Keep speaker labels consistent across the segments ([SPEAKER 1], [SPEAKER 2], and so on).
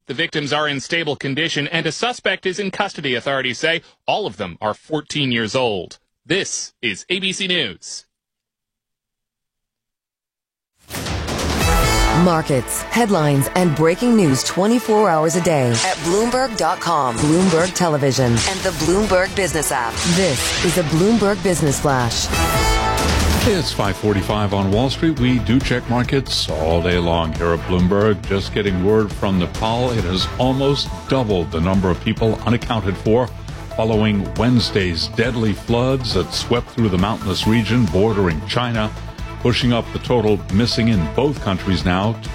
[SPEAKER 1] The victims are in stable condition, and a suspect is in custody, authorities say. All of them are 14 years old. This is ABC News.
[SPEAKER 2] Markets, headlines, and breaking news 24 hours a day at Bloomberg.com, Bloomberg Television, and the Bloomberg Business app. This is a Bloomberg Business Flash.
[SPEAKER 3] It's 5:45 on Wall Street. We do check markets all day long here at Bloomberg. Just getting word from Nepal. It has almost doubled the number of people unaccounted for following Wednesday's deadly floods that swept through the mountainous region bordering China, pushing up the total missing in both countries now to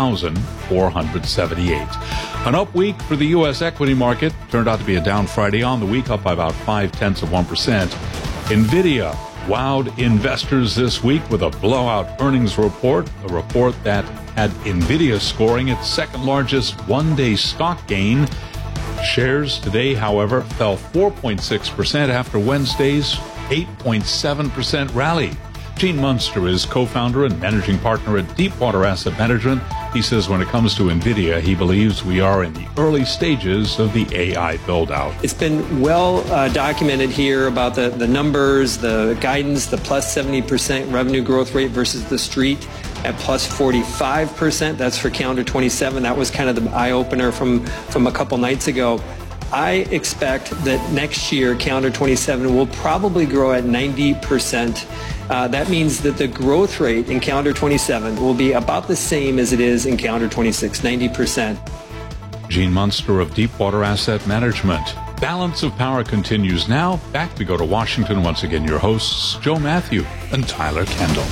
[SPEAKER 3] 2,478. An up week for the U.S. equity market. Turned out to be a down Friday on the week, up by about 0.5%. NVIDIA wowed investors this week with a blowout earnings report, a report that had NVIDIA scoring its second largest one-day stock gain. Shares today, however, fell 4.6% after Wednesday's 8.7% rally. Gene Munster is co-founder and managing partner at Deepwater Asset Management. He says when it comes to NVIDIA, he believes we are in the early stages of the AI build-out.
[SPEAKER 4] It's been well documented here about the numbers, the guidance, the plus 70% revenue growth rate versus the street at plus 45%. That's for calendar 27. That was kind of the eye-opener from a couple nights ago. I expect that next year, calendar 27, will probably grow at 90%. That means that the growth rate in calendar 27 will be about the same as it is in calendar 26, 90%.
[SPEAKER 3] Gene Munster of Deepwater Asset Management. Balance of Power continues now. Back we go to Washington. Once again, your hosts, Joe Matthew and Tyler Kendall.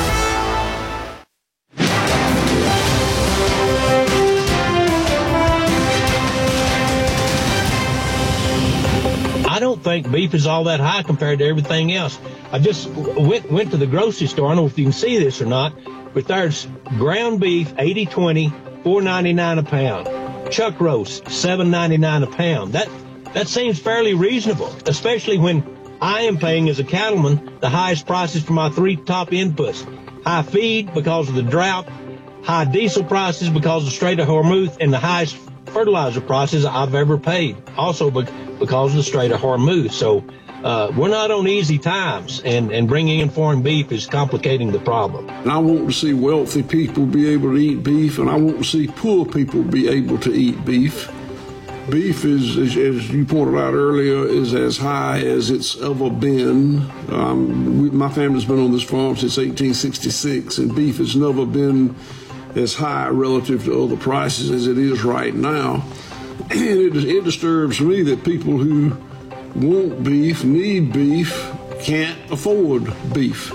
[SPEAKER 5] I don't think beef is all that high compared to everything else. I just went to the grocery store. I don't know if you can see this or not, but there's ground beef, 80-20, $4.99 a pound. Chuck roast, $7.99 a pound. That seems fairly reasonable, especially when I am paying as a cattleman the highest prices for my three top inputs. High feed because of the drought, high diesel prices because of the Strait of Hormuz, and the highest fertilizer prices I've ever paid, also because of the Strait of Hormuz. So we're not on easy times, and bringing in foreign beef is complicating the problem.
[SPEAKER 6] And I want to see wealthy people be able to eat beef, and I want to see poor people be able to eat beef. Beef is, as you pointed out earlier, is as high as it's ever been. My family's been on this farm since 1866, and beef has never been as high relative to other prices as it is right now. And it disturbs me that people who want beef, need beef, can't afford beef.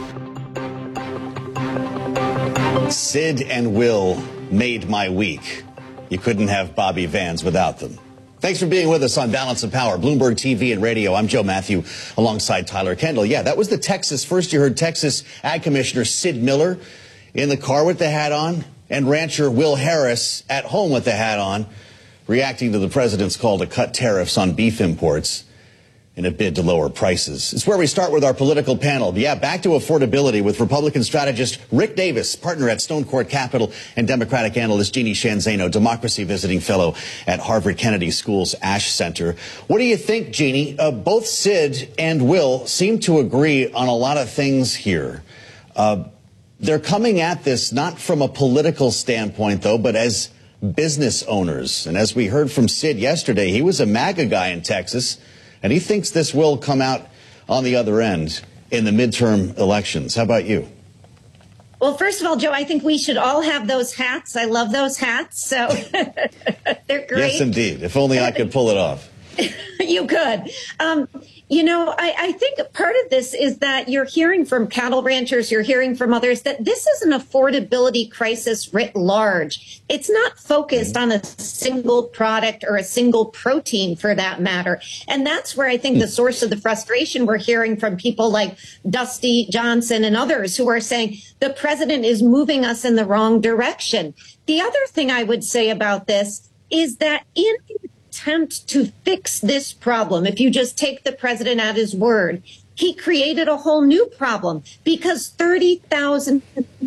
[SPEAKER 7] Sid and Will made my week. You couldn't have Bobby Vans without them. Thanks for being with us on Balance of Power, Bloomberg TV and radio. I'm Joe Matthew alongside Tyler Kendall. Yeah, that was the Texas. First you heard Texas Ag Commissioner Sid Miller in the car with the hat on, and rancher Will Harris at home with the hat on, reacting to the president's call to cut tariffs on beef imports in a bid to lower prices. It's where we start with our political panel. Yeah, back to affordability with Republican strategist Rick Davis, partner at Stone Court Capital, and Democratic analyst Jeannie Sheehan Zaino, democracy visiting fellow at Harvard Kennedy School's Ash Center. What do you think, Jeannie? Both Sid and Will seem to agree on a lot of things here. They're coming at this not from a political standpoint, though, but as business owners. And as we heard from Sid yesterday, he was a MAGA guy in Texas, and he thinks this will come out on the other end in the midterm elections. How about you?
[SPEAKER 8] Well, first of all, Joe, I think we should all have those hats. I love those hats. So they're great.
[SPEAKER 7] Yes, indeed. If only I could pull it off.
[SPEAKER 8] You could. I think part of this is that you're hearing from cattle ranchers, you're hearing from others that this is an affordability crisis writ large. It's not focused on a single product or a single protein for that matter. And that's where I think the source of the frustration we're hearing from people like Dusty Johnson and others who are saying the president is moving us in the wrong direction. The other thing I would say about this is that in attempt to fix this problem, if you just take the president at his word, he created a whole new problem because 30,000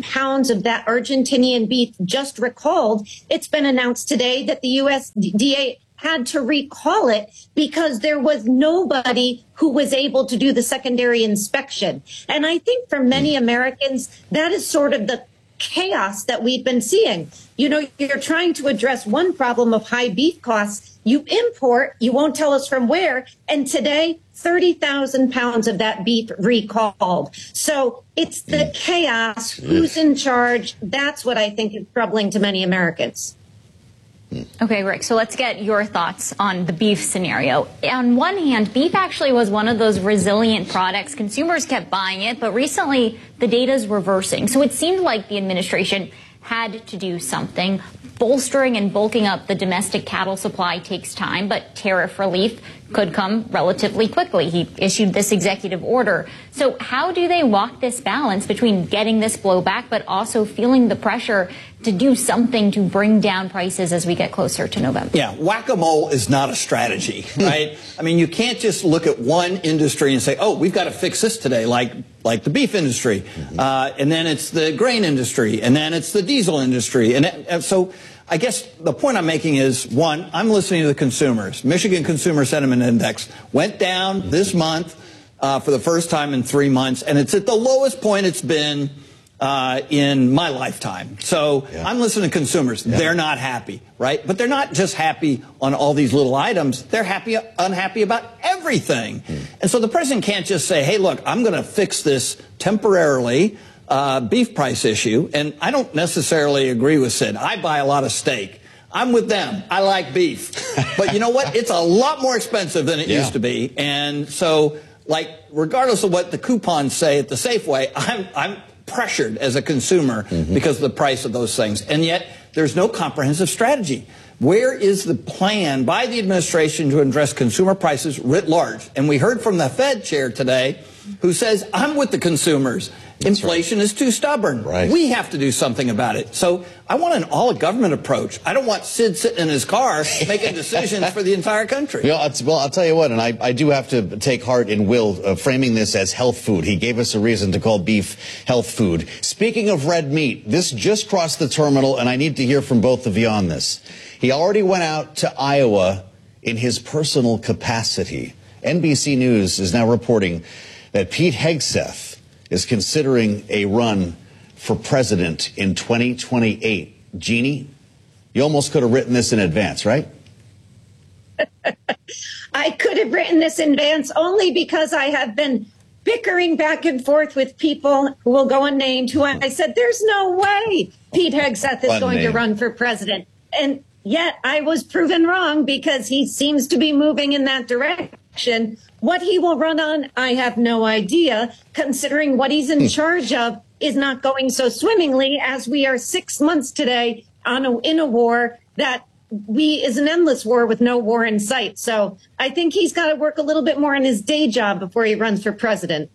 [SPEAKER 8] pounds of that Argentinian beef just recalled. It's been announced today that the USDA had to recall it because there was nobody who was able to do the secondary inspection. And I think for many Americans, that is sort of the chaos that we've been seeing. You know, you're trying to address one problem of high beef costs. You import, you won't tell us from where. And today, 30,000 pounds of that beef recalled. So it's the chaos. Who's in charge? That's what I think is troubling to many Americans.
[SPEAKER 9] Okay, Rick, so let's get your thoughts on the beef scenario. On one hand, beef actually was one of those resilient products. Consumers kept buying it, but recently the data is reversing. So it seemed like the administration had to do something. Bolstering and bulking up the domestic cattle supply takes time, but tariff relief could come relatively quickly. He issued this executive order. So how do they walk this balance between getting this blowback, but also feeling the pressure to do something to bring down prices as we get closer to November?
[SPEAKER 10] Yeah, whack-a-mole is not a strategy, right? I mean, you can't just look at one industry and say, oh, we've got to fix this today, like the beef industry. And then it's the grain industry, and then it's the diesel industry. And so I guess the point I'm making is, one, I'm listening to the consumers. Michigan Consumer Sentiment Index went down this month for the first time in 3 months, and it's at the lowest point it's been in my lifetime. So I'm listening to consumers. They're not happy, right? But they're not just happy on all these little items. They're unhappy about everything. And so the president can't just say, hey, look, I'm going to fix this temporarily beef price issue. And I don't necessarily agree with Sid. I buy a lot of steak. I'm with them. I like beef. But you know what? It's a lot more expensive than it used to be. And so, like, regardless of what the coupons say at the Safeway, I'm pressured as a consumer because of the price of those things. And yet there's no comprehensive strategy. Where is the plan by the administration to address consumer prices writ large? And we heard from the Fed chair today who says, I'm with the consumers. Inflation is too stubborn. We have to do something about it. So I want an all-government approach. I don't want Sid sitting in his car making decisions for the entire country.
[SPEAKER 7] Well, I'll tell you what, and I do have to take heart in Will framing this as health food. He gave us a reason to call beef health food. Speaking of red meat, this just crossed the terminal, and I need to hear from both of you on this. He already went out to Iowa in his personal capacity. NBC News is now reporting that Pete Hegseth is considering a run for president in 2028. Jeannie, you almost could have written this in advance, right?
[SPEAKER 8] I could have written this in advance only because I have been bickering back and forth with people who will go unnamed, who I said, there's no way Pete Hegseth is going to run for president. And yet I was proven wrong because he seems to be moving in that direction. What he will run on, I have no idea, considering what he's in charge of is not going so swimmingly as we are 6 months today in a war that is an endless war with no war in sight. So I think he's got to work a little bit more in his day job before he runs for president.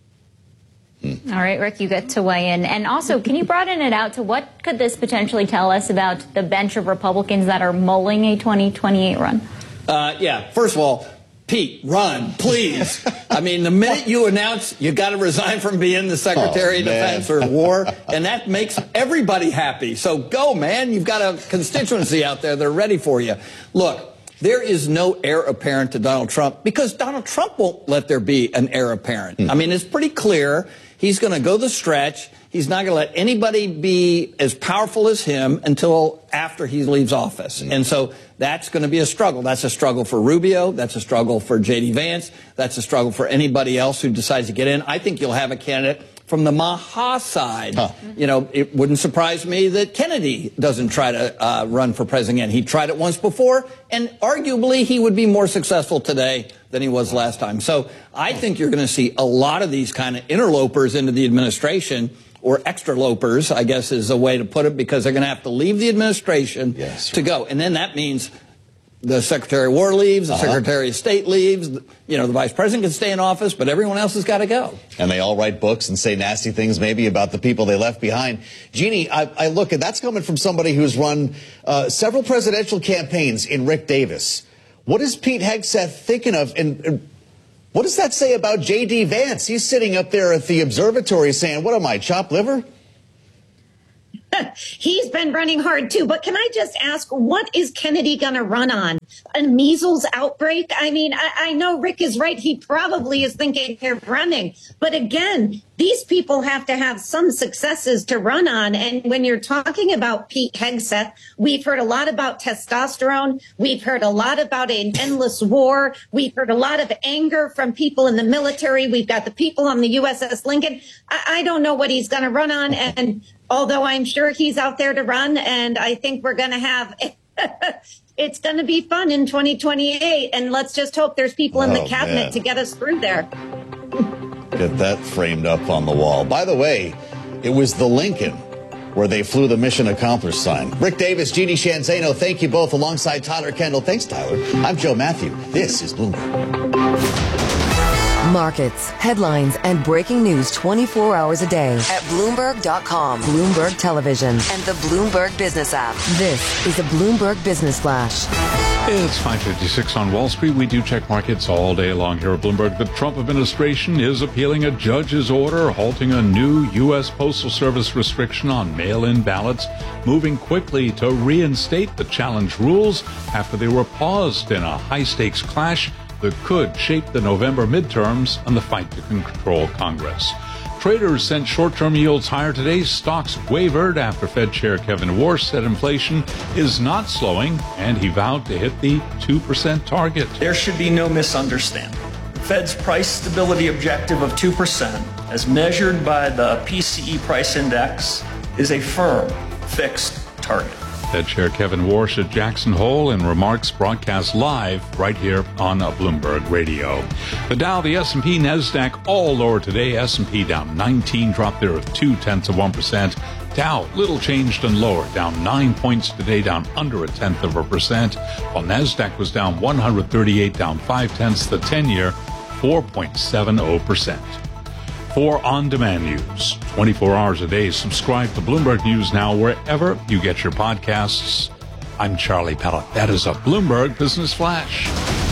[SPEAKER 9] All right, Rick, you get to weigh in. And also, can you broaden it out to what could this potentially tell us about the bench of Republicans that are mulling a 2028 run?
[SPEAKER 10] Yeah, first of all, Pete, run, please. I mean, the minute you announce you got to resign from being the Secretary of Defense or War, and that makes everybody happy. So go, man. You've got a constituency out there. They're ready for you. Look, there is no heir apparent to Donald Trump because Donald Trump won't let there be an heir apparent. I mean, it's pretty clear. He's going to go the stretch. He's not going to let anybody be as powerful as him until after he leaves office. And so that's going to be a struggle. That's a struggle for Rubio. That's a struggle for J.D. Vance. That's a struggle for anybody else who decides to get in. I think you'll have a candidate from the Maha side. You know, it wouldn't surprise me that Kennedy doesn't try to run for president again. He tried it once before, and arguably he would be more successful today than he was last time. So I think you're going to see a lot of these kind of interlopers into the administration, or extra lopers, I guess is a way to put it, because they're going to have to leave the administration to go. And then that means the Secretary of War leaves, the Secretary of State leaves, you know, the Vice President can stay in office, but everyone else has got to go.
[SPEAKER 7] And they all write books and say nasty things maybe about the people they left behind. Jeannie, I look, and that's coming from somebody who's run several presidential campaigns in Rick Davis. What is Pete Hegseth thinking of? And what does that say about J.D. Vance? He's sitting up there at the observatory saying, what am I, chopped liver?
[SPEAKER 8] He's been running hard too. But can I just ask, what is Kennedy going to run on? A measles outbreak? I mean, I know Rick is right. He probably is thinking of running. But again, these people have to have some successes to run on. And when you're talking about Pete Hegseth, we've heard a lot about testosterone. We've heard a lot about an endless war. We've heard a lot of anger from people in the military. We've got the people on the USS Lincoln. I don't know what he's going to run on. And although I'm sure he's out there to run, and I think we're going to have it's going to be fun in 2028. And let's just hope there's people in the cabinet to get us through there.
[SPEAKER 7] Get that framed up on the wall. By the way, it was the Lincoln where they flew the mission accomplished sign. Rick Davis, Jeannie Shanzano, thank you both alongside Tyler Kendall. Thanks, Tyler. I'm Joe Matthew. This is Bloomberg.
[SPEAKER 2] Markets, headlines, and breaking news 24 hours a day at Bloomberg.com, Bloomberg Television, and the Bloomberg Business app. This is a Bloomberg Business Flash.
[SPEAKER 3] It's 5:56 on Wall Street. We do check markets all day long here at Bloomberg. The Trump administration is appealing a judge's order halting a new U.S. Postal Service restriction on mail-in ballots, moving quickly to reinstate the challenge rules after they were paused in a high-stakes clash that could shape the November midterms and the fight to control Congress. Traders sent short-term yields higher today. Stocks wavered after Fed Chair Kevin Warsh said inflation is not slowing, and he vowed to hit the 2% target.
[SPEAKER 11] There should be no misunderstanding. The Fed's price stability objective of 2%, as measured by the PCE price index, is a firm, fixed target.
[SPEAKER 3] Fed Chair Kevin Warsh at Jackson Hole in remarks broadcast live right here on Bloomberg Radio. The Dow, the S&P, NASDAQ all lower today. S&P down 19, dropped there of 0.2%. Dow little changed and lower, down 9 points today, down under 0.1%. While NASDAQ was down 138, down 0.5. The 10-year 4.70%. For on-demand news, 24 hours a day, subscribe to Bloomberg News Now wherever you get your podcasts. I'm Charlie Pellet. That is a Bloomberg Business Flash.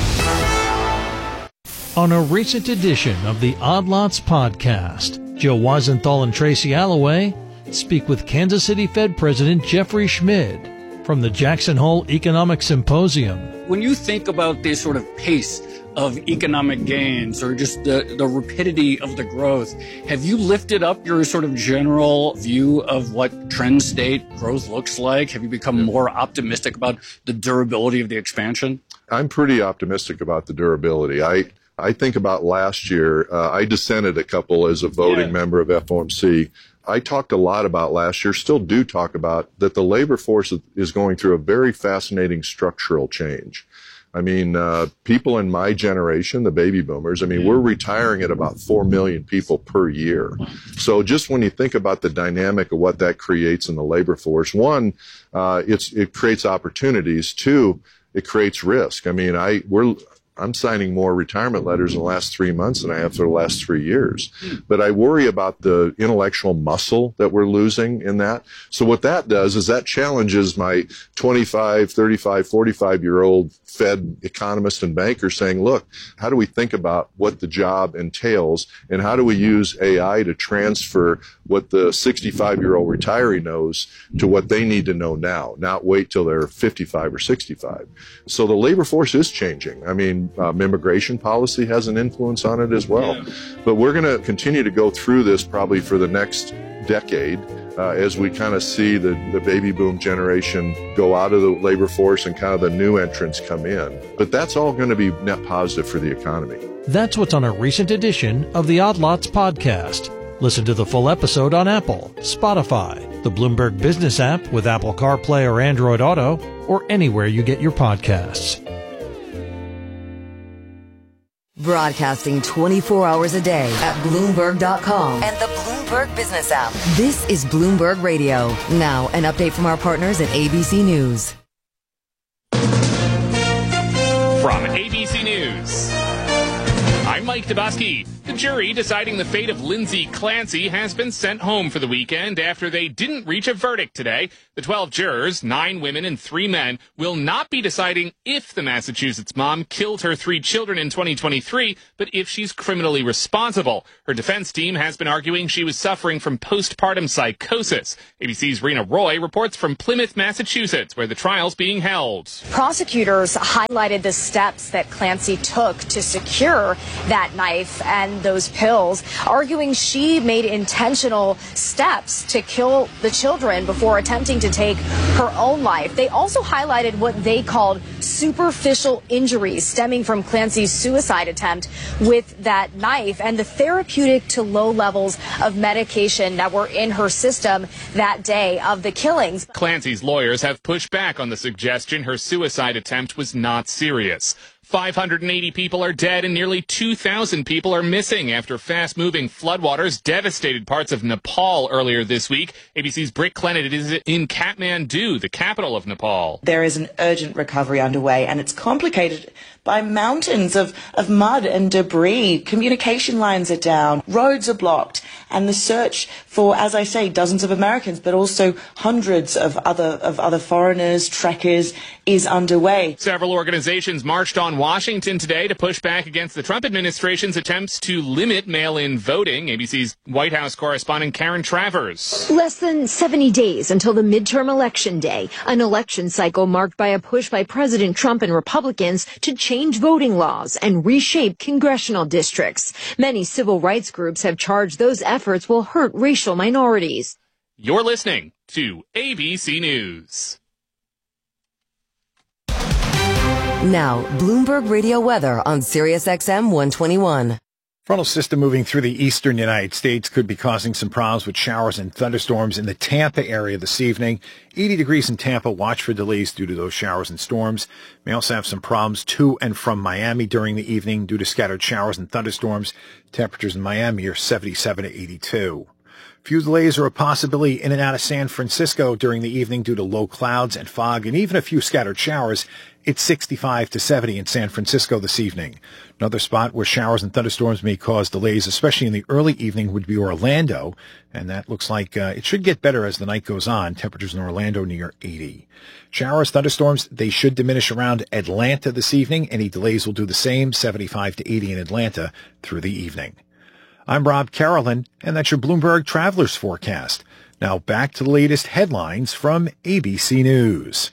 [SPEAKER 12] On a recent edition of the Odd Lots podcast, Joe Weisenthal and Tracy Alloway speak with Kansas City Fed President Jeffrey Schmid from the Jackson Hole Economic Symposium.
[SPEAKER 13] When you think about this sort of pace of economic gains or just the rapidity of the growth, have you lifted up your sort of general view of what trend state growth looks like? Have you become more optimistic about the durability of the expansion?
[SPEAKER 14] I'm pretty optimistic about the durability. I think about last year, I dissented a couple as a voting member of FOMC. I talked a lot about last year, still do talk about, that the labor force is going through a very fascinating structural change. I mean, people in my generation, the baby boomers, I mean, we're retiring at about 4 million people per year. So just when you think about the dynamic of what that creates in the labor force, one, it creates opportunities. Two, it creates risk. I mean, I'm signing more retirement letters in the last 3 months than I have for the last 3 years. But I worry about the intellectual muscle that we're losing in that. So what that does is that challenges my 25, 35, 45-year-old Fed economist and banker saying, look, how do we think about what the job entails, and how do we use AI to transfer what the 65-year-old retiree knows to what they need to know now, not wait till they're 55 or 65. So the labor force is changing. I mean, immigration policy has an influence on it as well. But we're going to continue to go through this probably for the next decade as we kind of see the baby boom generation go out of the labor force and kind of the new entrants come in. But that's all going to be net positive for the economy.
[SPEAKER 12] That's what's on a recent edition of the Odd Lots podcast. Listen to the full episode on Apple, Spotify, the Bloomberg Business app with Apple CarPlay or Android Auto, or anywhere you get your podcasts.
[SPEAKER 2] Broadcasting 24 hours a day at Bloomberg.com and the Bloomberg Business app. This is Bloomberg Radio. Now, an update from our partners at ABC News.
[SPEAKER 1] From ABC News, I'm Mike Dabowski. The jury deciding the fate of Lindsay Clancy has been sent home for the weekend after they didn't reach a verdict today. The 12 jurors, 9 women and 3 men, will not be deciding if the Massachusetts mom killed her 3 children in 2023, but if she's criminally responsible. Her defense team has been arguing she was suffering from postpartum psychosis. ABC's Rena Roy reports from Plymouth, Massachusetts, where the trial's being held.
[SPEAKER 15] Prosecutors highlighted the steps that Clancy took to secure that knife and those pills, arguing she made intentional steps to kill the children before attempting to take her own life. They also highlighted what they called superficial injuries stemming from Clancy's suicide attempt with that knife and the therapeutic to low levels of medication that were in her system that day of the killings.
[SPEAKER 1] Clancy's lawyers have pushed back on the suggestion her suicide attempt was not serious. 580 people are dead and nearly 2,000 people are missing after fast-moving floodwaters devastated parts of Nepal earlier this week. ABC's Britt Clennett is in Kathmandu, the capital of Nepal.
[SPEAKER 16] There is an urgent recovery underway, and it's complicated by mountains of mud and debris. Communication lines are down, roads are blocked, and the search for, as I say, dozens of Americans, but also hundreds of other foreigners, trekkers, is underway.
[SPEAKER 1] Several organizations marched on Washington today to push back against the Trump administration's attempts to limit mail-in voting. ABC's White House correspondent Karen Travers.
[SPEAKER 17] Less than 70 days until the midterm election day, an election cycle marked by a push by President Trump and Republicans to change voting laws and reshape congressional districts. Many civil rights groups have charged those efforts will hurt racial minorities.
[SPEAKER 1] You're listening to ABC News.
[SPEAKER 2] Now, Bloomberg Radio weather on SiriusXM 121.
[SPEAKER 18] Frontal system moving through the eastern United States could be causing some problems with showers and thunderstorms in the Tampa area this evening. 80 degrees in Tampa. Watch for delays due to those showers and storms. May also have some problems to and from Miami during the evening due to scattered showers and thunderstorms. Temperatures in Miami are 77 to 82. Few delays are a possibility in and out of San Francisco during the evening due to low clouds and fog and even a few scattered showers. It's 65 to 70 in San Francisco this evening. Another spot where showers and thunderstorms may cause delays, especially in the early evening, would be Orlando. And that looks like it should get better as the night goes on. Temperatures in Orlando near 80. Showers, thunderstorms, they should diminish around Atlanta this evening. Any delays will do the same, 75 to 80 in Atlanta through the evening. I'm Rob Carolyn, and that's your Bloomberg Travelers Forecast. Now back to the latest headlines from ABC News.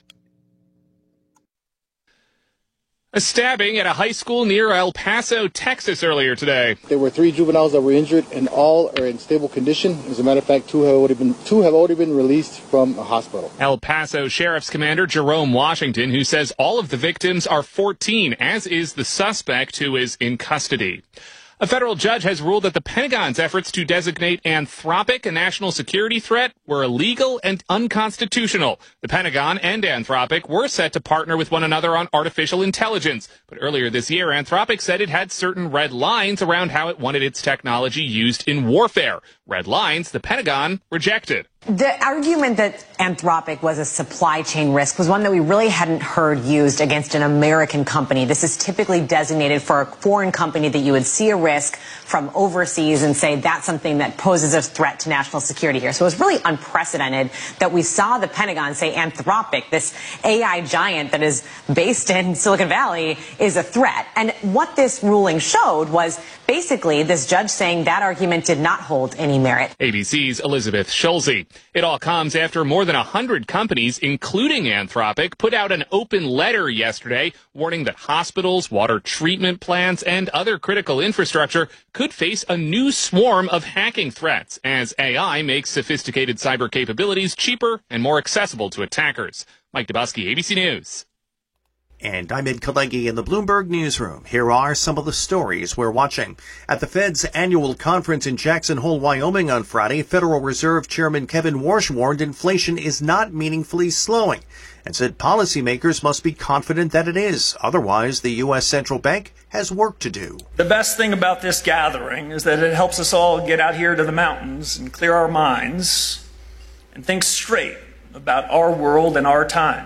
[SPEAKER 1] A stabbing at a high school near El Paso, Texas earlier today.
[SPEAKER 19] There were 3 juveniles that were injured and all are in stable condition. As a matter of fact, two have already been released from a hospital.
[SPEAKER 1] El Paso Sheriff's Commander Jerome Washington, who says all of the victims are 14, as is the suspect who is in custody. A federal judge has ruled that the Pentagon's efforts to designate Anthropic a national security threat were illegal and unconstitutional. The Pentagon and Anthropic were set to partner with one another on artificial intelligence. But earlier this year, Anthropic said it had certain red lines around how it wanted its technology used in warfare. Red lines the Pentagon rejected.
[SPEAKER 20] The argument that Anthropic was a supply chain risk was one that we really hadn't heard used against an American company. This is typically designated for a foreign company that you would see a risk from overseas and say that's something that poses a threat to national security here. So it was really unprecedented that we saw the Pentagon say Anthropic, this AI giant that is based in Silicon Valley, is a threat. And what this ruling showed was basically this judge saying that argument did not hold any merit.
[SPEAKER 1] ABC's Elizabeth Schulze. It all comes after more than 100 companies, including Anthropic, put out an open letter yesterday warning that hospitals, water treatment plants, and other critical infrastructure could face a new swarm of hacking threats as AI makes sophisticated cyber capabilities cheaper and more accessible to attackers. Mike Dubusky, ABC News.
[SPEAKER 21] And I'm Ed Kalegi in the Bloomberg Newsroom. Here are some of the stories we're watching. At the Fed's annual conference in Jackson Hole, Wyoming on Friday, Federal Reserve Chairman Kevin Warsh warned inflation is not meaningfully slowing and said policymakers must be confident that it is. Otherwise, the U.S. Central Bank has work to do.
[SPEAKER 11] The best thing about this gathering is that it helps us all get out here to the mountains and clear our minds and think straight about our world and our time.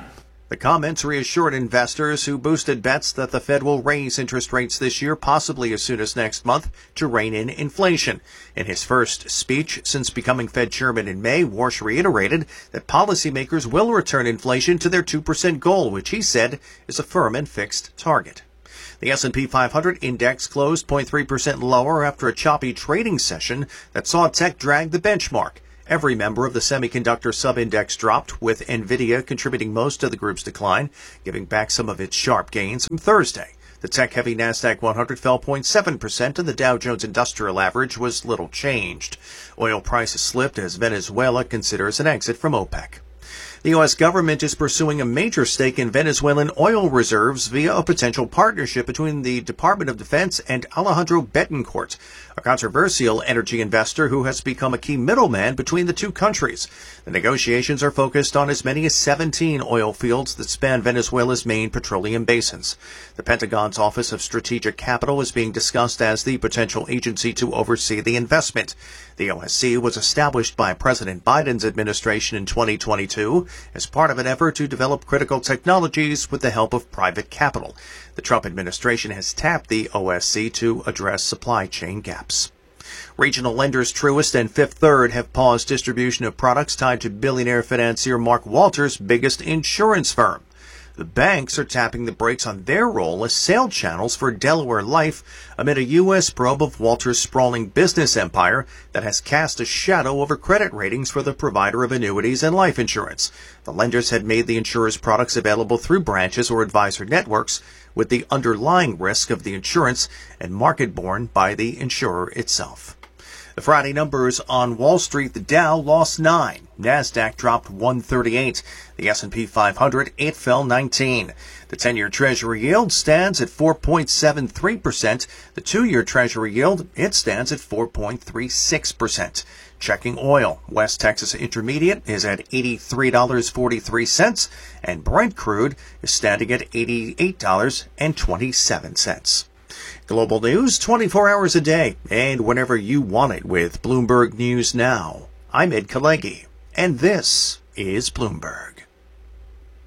[SPEAKER 21] The comments reassured investors who boosted bets that the Fed will raise interest rates this year, possibly as soon as next month, to rein in inflation. In his first speech since becoming Fed chairman in May, Warsh reiterated that policymakers will return inflation to their 2% goal, which he said is a firm and fixed target. The S&P 500 index closed 0.3% lower after a choppy trading session that saw tech drag the benchmark. Every member of the semiconductor sub-index dropped, with NVIDIA contributing most of the group's decline, giving back some of its sharp gains from Thursday. The tech-heavy Nasdaq 100 fell 0.7%, and the Dow Jones Industrial Average was little changed. Oil prices slipped as Venezuela considers an exit from OPEC. The U.S. government is pursuing a major stake in Venezuelan oil reserves via a potential partnership between the Department of Defense and Alejandro Betancourt, a controversial energy investor who has become a key middleman between the two countries. The negotiations are focused on as many as 17 oil fields that span Venezuela's main petroleum basins. The Pentagon's Office of Strategic Capital is being discussed as the potential agency to oversee the investment. The OSC was established by President Biden's administration in 2022 as part of an effort to develop critical technologies with the help of private capital. The Trump administration has tapped the OSC to address supply chain gaps. Regional lenders Truist and Fifth Third have paused distribution of products tied to billionaire financier Mark Walters' biggest insurance firm. The banks are tapping the brakes on their role as sale channels for Delaware Life amid a U.S. probe of Walters' sprawling business empire that has cast a shadow over credit ratings for the provider of annuities and life insurance. The lenders had made the insurer's products available through branches or advisor networks, with the underlying risk of the insurance and market borne by the insurer itself. The Friday numbers on Wall Street: the Dow lost 9, Nasdaq dropped 138, the S&P 500 it fell 19. The 10-year Treasury yield stands at 4.73%. The 2-year Treasury yield it stands at 4.36%. Checking oil: West Texas Intermediate is at $83.43, and Brent crude is standing at $88.27. Global news 24 hours a day and whenever you want it with Bloomberg News Now. I'm Ed Kalegi, and this is Bloomberg.